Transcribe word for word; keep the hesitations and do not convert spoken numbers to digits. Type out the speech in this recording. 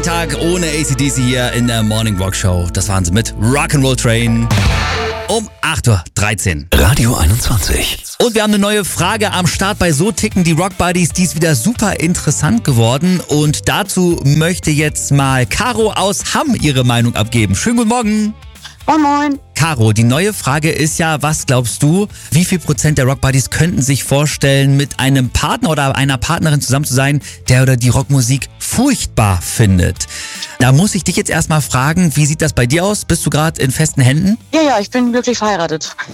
Tag ohne A C D C hier in der Morning Rock Show. Das waren sie mit Rock'n'Roll Train um acht Uhr dreizehn. Radio einundzwanzig. Und wir haben eine neue Frage am Start bei So ticken die Rock Buddies. Die ist wieder super interessant geworden. Und dazu möchte jetzt mal Caro aus Hamm ihre Meinung abgeben. Schönen guten Morgen. Moin Moin. Caro, die neue Frage ist ja, was glaubst du, wie viel Prozent der Rock Buddies könnten sich vorstellen, mit einem Partner oder einer Partnerin zusammen zu sein, der oder die Rockmusik furchtbar findet? Da muss ich dich jetzt erstmal fragen, wie sieht das bei dir aus? Bist du gerade in festen Händen? Ja, ja, ich bin glücklich verheiratet.